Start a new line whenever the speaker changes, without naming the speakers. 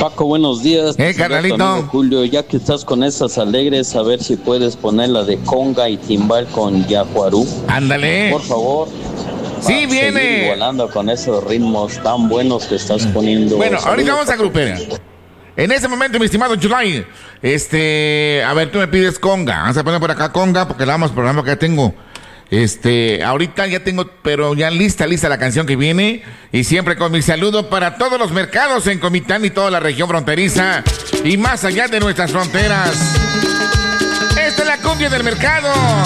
Paco, buenos días.
Carnalito.
Julio, ya que estás con esas alegres, a ver si puedes poner la de conga y timbal con Yaguarú.
Ándale.
Por favor.
Sí, viene.
Igualando con esos ritmos tan buenos que estás poniendo.
Bueno,
Saludos,
ahorita vamos a
Paco.
grupera. En ese momento, mi estimado July, a ver, tú me pides conga. Vamos a poner por acá conga, porque la vamos programa que ya tengo. Ahorita ya tengo, pero ya lista la canción que viene. Y siempre con mi saludo para todos los mercados en Comitán y toda la región fronteriza. Y más allá de nuestras fronteras. Esta es la cumbia del mercado.